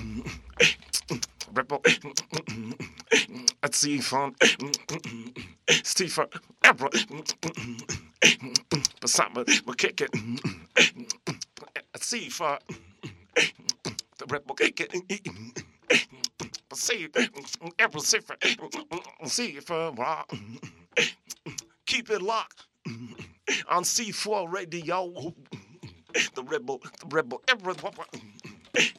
Rebel. At C-Fun. Steve Ever. Beside me kick it. At C-Fun. The rebel kick it. See, ever see keep it locked on C4 radio. The rebel, everyone.